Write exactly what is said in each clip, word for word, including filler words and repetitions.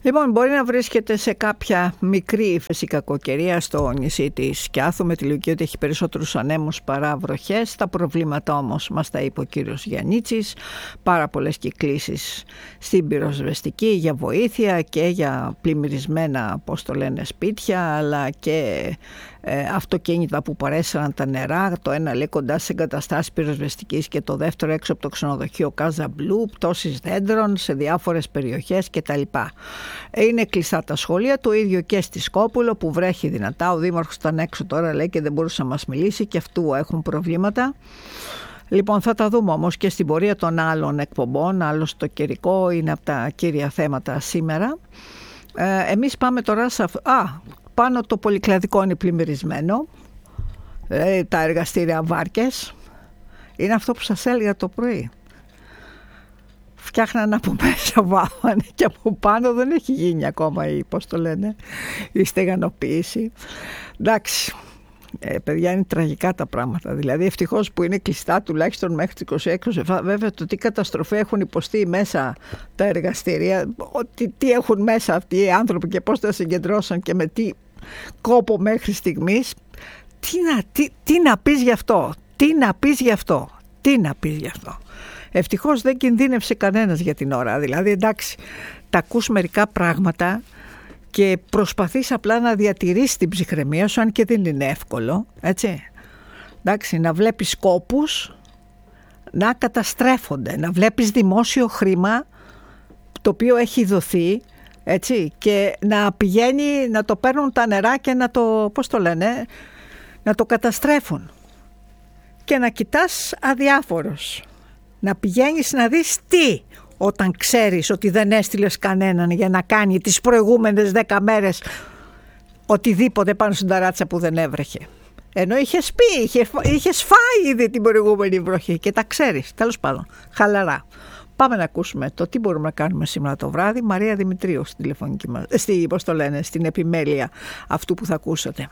Λοιπόν, μπορεί να βρίσκεται σε κάποια μικρή ύφεση κακοκαιρία στο νησί της Σκιάθου, με τη λογική ότι έχει περισσότερους ανέμους παρά βροχές. Τα προβλήματα όμως μας τα είπε ο κύριος Γιαννίτσης. Πάρα πολλές κυκλήσεις στην πυροσβεστική για βοήθεια και για πλημμυρισμένα, πώς το λένε, σπίτια, αλλά και ε, αυτοκίνητα που παρέσυραν τα νερά. Το ένα λέει κοντά σε εγκαταστάσεις πυροσβεστικής και το δεύτερο έξω από το ξενοδοχείο Casa Blue, πτώσεις δέντρων σε διάφορες περιοχές κτλ. Είναι κλειστά τα σχολεία, το ίδιο και στη Σκόπουλο που βρέχει δυνατά. Ο δήμαρχος ήταν έξω τώρα, λέει, και δεν μπορούσε να μας μιλήσει, και αυτού έχουν προβλήματα. Λοιπόν, θα τα δούμε όμως και στην πορεία των άλλων εκπομπών. Άλλος το καιρικό είναι από τα κύρια θέματα σήμερα. Ε, εμείς πάμε τώρα σε αυτό. Α, πάνω το πολυκλαδικό είναι πλημμυρισμένο. Ε, τα εργαστήρια Βάρκες. Είναι αυτό που σας έλεγα το πρωί. Φτιάχναν από μέσα, βάβανε, και από πάνω δεν έχει γίνει ακόμα η, πώς το λένε, η στεγανοποίηση. Εντάξει, ε, παιδιά, είναι τραγικά τα πράγματα. Δηλαδή, ευτυχώς που είναι κλειστά τουλάχιστον μέχρι τις είκοσι έξι. Βέβαια, το τι καταστροφή έχουν υποστεί μέσα τα εργαστήρια, ότι, τι έχουν μέσα αυτοί οι άνθρωποι και πώς τα συγκεντρώσαν και με τι κόπο μέχρι στιγμής. Τι να, τι, τι να πεις γι' αυτό, τι να πεις γι' αυτό, τι να πεις γι' αυτό. Ευτυχώς δεν κινδύνευσε κανένας για την ώρα. Δηλαδή, εντάξει, τα ακούς μερικά πράγματα και προσπαθείς απλά να διατηρήσεις την ψυχραιμία σου, αν και δεν είναι εύκολο, έτσι. Εντάξει, να βλέπεις κόπους να καταστρέφονται, να βλέπεις δημόσιο χρήμα το οποίο έχει δοθεί, έτσι, και να πηγαίνει, να το παίρνουν τα νερά και να το, πώς το λένε, να το καταστρέφουν. Και να κοιτάς αδιάφορος. Να πηγαίνεις να δεις τι, όταν ξέρεις ότι δεν έστειλες κανέναν για να κάνει τις προηγούμενες δέκα μέρες οτιδήποτε πάνω στην ταράτσα που δεν έβρεχε. Ενώ είχες πει, είχε, είχες φάει ήδη την προηγούμενη βροχή και τα ξέρεις. Τέλος πάντων, χαλαρά. Πάμε να ακούσουμε το τι μπορούμε να κάνουμε σήμερα το βράδυ. Μαρία Δημητρίου στην τηλεφωνική μας, στη, πώς το λένε, στην επιμέλεια αυτού που θα ακούσατε.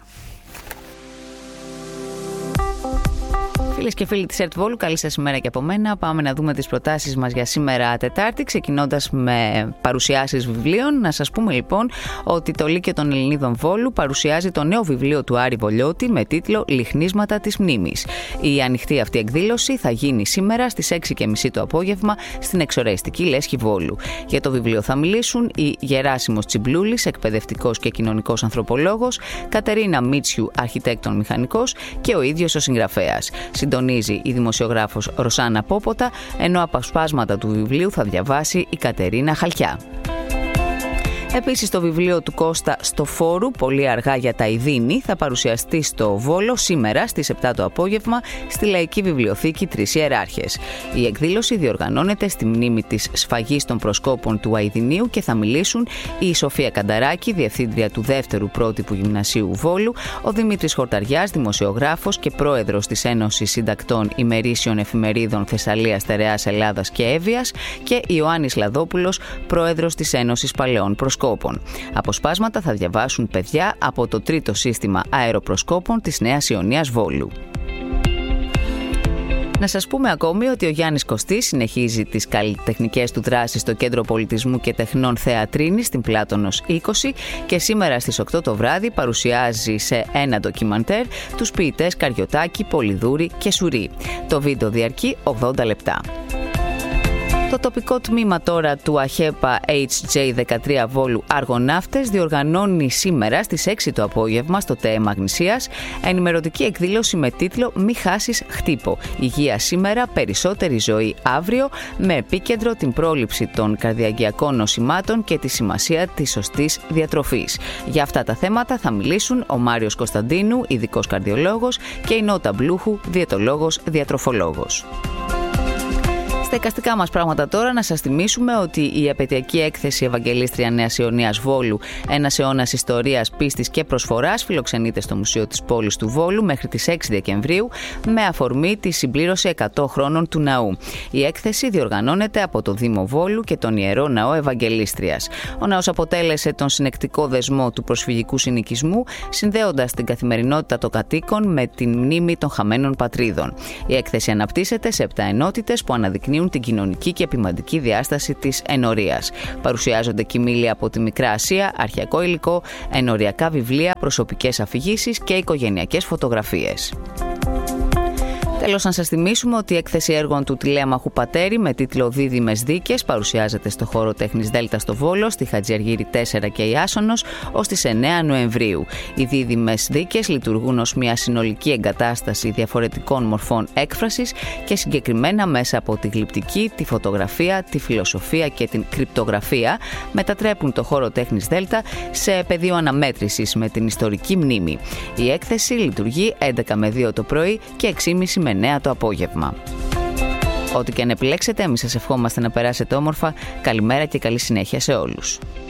Φίλες και φίλοι της ΕΡΤ Βόλου, καλή σας ημέρα και από μένα. Πάμε να δούμε τις προτάσεις μας για σήμερα Τετάρτη, ξεκινώντας με παρουσιάσεις βιβλίων. Να σας πούμε λοιπόν ότι το Λύκειο των Ελληνίδων Βόλου παρουσιάζει το νέο βιβλίο του Άρη Βολιώτη με τίτλο «Λιχνίσματα της μνήμης». Η ανοιχτή αυτή εκδήλωση θα γίνει σήμερα στις έξι και μισή το απόγευμα στην εξοραϊστική Λέσχη Βόλου. Για το βιβλίο θα μιλήσουν η Γεράσιμος Τσιμπλούλης, εκπαιδευτικός και κοινωνικός ανθρωπολόγος, Κατερίνα Μίτσιου, αρχιτέκτον μηχανικός, και ο ίδιος ο συγγραφέας. Συντονίζει η δημοσιογράφος Ρωσάνα Πόποτα, ενώ αποσπάσματα του βιβλίου θα διαβάσει η Κατερίνα Χαλκιά. Επίσης, το βιβλίο του Κώστα Στοφόρου, «Πολύ αργά για τα Ιδίνη», θα παρουσιαστεί στο Βόλο σήμερα στις επτά το απόγευμα στη Λαϊκή Βιβλιοθήκη Τρεις Ιεράρχες. Η εκδήλωση διοργανώνεται στη μνήμη της σφαγής των προσκόπων του Αηδινίου και θα μιλήσουν η Σοφία Κανταράκη, διευθύντρια του δεύτερου πρότυπου γυμνασίου Βόλου, ο Δημήτρης Χορταριάς, δημοσιογράφος και πρόεδρος της Ένωσης Συντακτών Ημερήσιων Εφημερίδων Θεσσαλίας, Στερεάς Ελλάδας και Εύβοιας, και Ιωάννης Λαδόπουλος, πρόεδρος της Ένωσης Παλαιών Προσκόπων. Αποσπάσματα θα διαβάσουν παιδιά από το τρίτο σύστημα αεροπροσκόπων της Νέας Ιωνίας Βόλου. Να σας πούμε ακόμη ότι ο Γιάννης Κωστής συνεχίζει τις καλλιτεχνικές του δράσεις στο Κέντρο Πολιτισμού και Τεχνών Θεατρίνης στην Πλάτωνος είκοσι και σήμερα στις οκτώ το βράδυ παρουσιάζει σε ένα ντοκιμαντέρ τους ποιητές Καριωτάκη, Πολυδούρη και Σουρή. Το βίντεο διαρκεί ογδόντα λεπτά. Το τοπικό τμήμα τώρα του ΑΧΕΠΑ έιτς τζέι δεκατρία Βόλου Αργοναύτες διοργανώνει σήμερα στις έξι το απόγευμα στο ΤΕΕ Μαγνησίας ενημερωτική εκδήλωση με τίτλο «Μη χάσεις χτύπο. Υγεία σήμερα, περισσότερη ζωή αύριο», με επίκεντρο την πρόληψη των καρδιαγγειακών νοσημάτων και τη σημασία της σωστής διατροφής. Για αυτά τα θέματα θα μιλήσουν ο Μάριος Κωνσταντίνου, ειδικός καρδιολόγος, και η Νότα Μπλούχου, διαιτολόγος διατροφολόγος. Στα εικαστικά μας πράγματα τώρα, να σας θυμίσουμε ότι η επαιτειακή έκθεση Ευαγγελίστρια Νέας Ιωνίας Βόλου, ένας αιώνας ιστορίας, πίστης και προσφοράς, φιλοξενείται στο Μουσείο της Πόλης του Βόλου μέχρι τις έξι Δεκεμβρίου με αφορμή τη συμπλήρωση εκατό χρόνων του ναού. Η έκθεση διοργανώνεται από το Δήμο Βόλου και τον Ιερό Ναό Ευαγγελίστριας. Ο ναός αποτέλεσε τον συνεκτικό δεσμό του προσφυγικού συνοικισμού, συνδέοντας την καθημερινότητα των κατοίκων με την μνήμη των χαμένων πατρίδων. Η έκθεση αναπτύσσεται σε επτά ενότητες που αναδεικνύουν υποδεικνύουν την κοινωνική και ποιμαντική διάσταση της ενορίας. Παρουσιάζονται κοιμήλια από τη Μικρά Ασία, αρχαιακό υλικό, ενοριακά βιβλία, προσωπικές αφηγήσεις και οικογενειακές φωτογραφίες. Τέλος, να σας θυμίσουμε ότι η έκθεση έργων του Τηλέμαχου Πατέρη με τίτλο «Δίδυμες Δίκες» παρουσιάζεται στο χώρο τέχνης Δέλτα στο Βόλο, στη Χατζιαργύρη τέσσερα και η Άσονος ως τις εννέα Νοεμβρίου. Οι Δίδυμες Δίκες λειτουργούν ως μια συνολική εγκατάσταση διαφορετικών μορφών έκφρασης και συγκεκριμένα μέσα από τη γλυπτική, τη φωτογραφία, τη φιλοσοφία και την κρυπτογραφία μετατρέπουν το χώρο τέχνης Δέλτα σε πεδίο αναμέτρησης με την ιστορική μνήμη. Η έκθεση λειτουργεί έντεκα με δύο το πρωί και έξι και μισή με εννέα το απόγευμα. Ό,τι και αν επιλέξετε, εμείς σας ευχόμαστε να περάσετε όμορφα. Καλημέρα και καλή συνέχεια σε όλους.